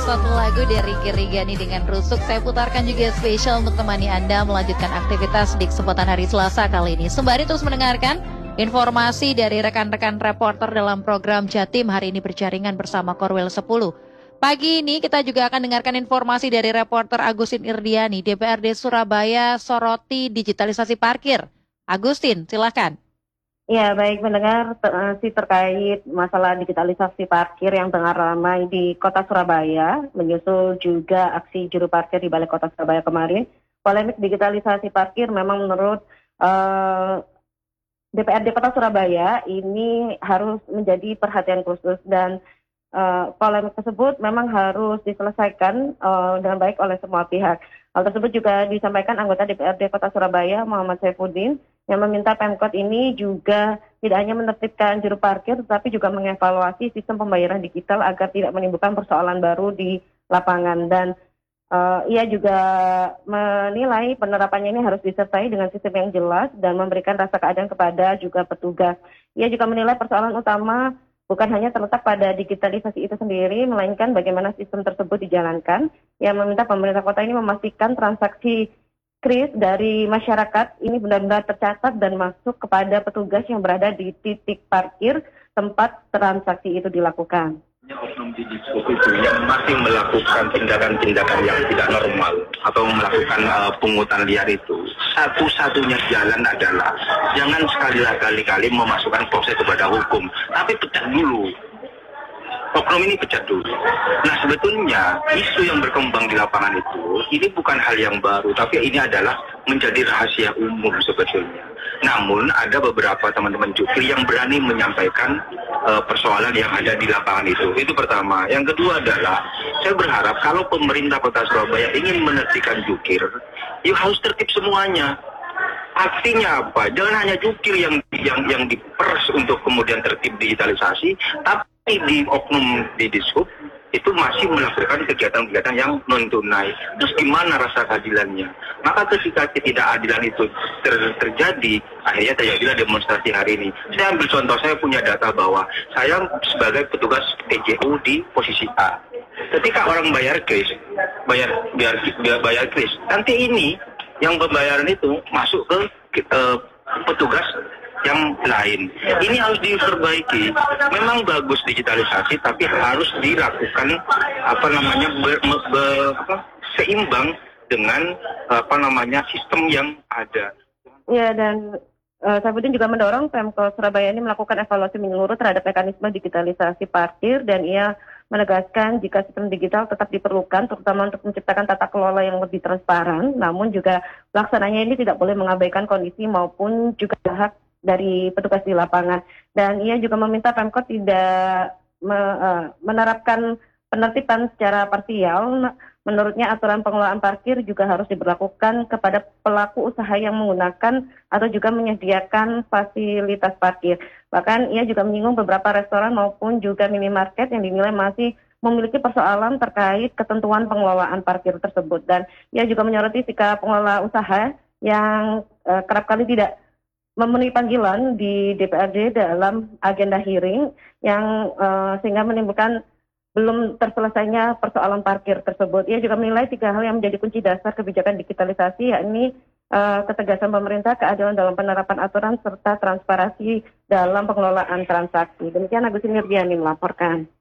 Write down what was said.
Suatu lagu dari Kirigani dengan Rusuk saya putarkan juga spesial untuk temani Anda melanjutkan aktivitas di kesempatan hari Selasa kali ini. Sembari terus mendengarkan informasi dari rekan-rekan reporter dalam program Jatim hari ini berjaringan bersama Korwil 10. Pagi ini kita juga akan dengarkan informasi dari reporter Agustin Irdiani, DPRD Surabaya soroti digitalisasi parkir. Agustin, silakan. Ya, baik mendengar terkait masalah digitalisasi parkir yang tengah ramai di Kota Surabaya, menyusul juga aksi juru parkir di Balai Kota Surabaya kemarin. Polemik digitalisasi parkir memang menurut DPRD Kota Surabaya ini harus menjadi perhatian khusus dan polemik tersebut memang harus diselesaikan dengan baik oleh semua pihak. Hal tersebut juga disampaikan anggota DPRD Kota Surabaya Muhammad Saifuddin yang meminta Pemkot ini juga tidak hanya menertibkan juru parkir tetapi juga mengevaluasi sistem pembayaran digital agar tidak menimbulkan persoalan baru di lapangan. Dan ia juga menilai penerapannya ini harus disertai dengan sistem yang jelas dan memberikan rasa keadilan kepada juga petugas. Ia juga menilai persoalan utama bukan hanya terletak pada digitalisasi itu sendiri, melainkan bagaimana sistem tersebut dijalankan. Yang meminta pemerintah kota ini memastikan transaksi kris dari masyarakat ini benar-benar tercatat dan masuk kepada petugas yang berada di titik parkir tempat transaksi itu dilakukan. Oknum di Dishub itu yang masih melakukan tindakan-tindakan yang tidak normal atau melakukan pungutan liar itu, satu-satunya jalan adalah jangan sekali-kali memasukkan proses kepada hukum, tapi pecat dulu. Oknum ini pecat dulu. Nah, sebetulnya isu yang berkembang di lapangan itu, ini bukan hal yang baru, tapi ini adalah menjadi rahasia umum sebetulnya. Namun ada beberapa teman-teman jukir yang berani menyampaikan persoalan yang ada di lapangan itu. Itu pertama. Yang kedua adalah, saya berharap kalau pemerintah Kota Surabaya ingin menertibkan jukir, ya harus tertib semuanya. Artinya apa? Jangan hanya jukir yang diperes untuk kemudian tertib digitalisasi, tapi di oknum di Dishub itu masih melakukan kegiatan-kegiatan yang non tunai. Terus gimana rasa keadilannya? Maka ketika ketidakadilan itu terjadi, akhirnya terjadilah demonstrasi hari ini. Saya ambil contoh, saya punya data bahwa saya sebagai petugas PJU di posisi A. Ketika orang bayar kris, nanti ini yang pembayaran itu masuk ke petugas yang lain. Ini harus diperbaiki. Memang bagus digitalisasi, tapi harus dilakukan seimbang dengan sistem yang ada. Ya, dan Saifuddin juga mendorong Pemkot Surabaya ini melakukan evaluasi menyeluruh terhadap mekanisme digitalisasi parkir dan ia menegaskan jika sistem digital tetap diperlukan terutama untuk menciptakan tata kelola yang lebih transparan, namun juga pelaksananya ini tidak boleh mengabaikan kondisi maupun juga hak dari petugas di lapangan. Dan ia juga meminta Pemkot tidak menerapkan penertiban secara parsial. Menurutnya aturan pengelolaan parkir juga harus diberlakukan kepada pelaku usaha yang menggunakan atau juga menyediakan fasilitas parkir. Bahkan ia juga menyinggung beberapa restoran maupun juga minimarket yang dinilai masih memiliki persoalan terkait ketentuan pengelolaan parkir tersebut. Dan ia juga menyoroti sikap pengelola usaha yang kerap kali tidak memenuhi panggilan di DPRD dalam agenda hearing yang sehingga menimbulkan belum terselesainya persoalan parkir tersebut. Ia juga menilai 3 hal yang menjadi kunci dasar kebijakan digitalisasi, yakni ketegasan pemerintah, keadilan dalam penerapan aturan, serta transparansi dalam pengelolaan transaksi. Demikian Agustin Irdiani melaporkan.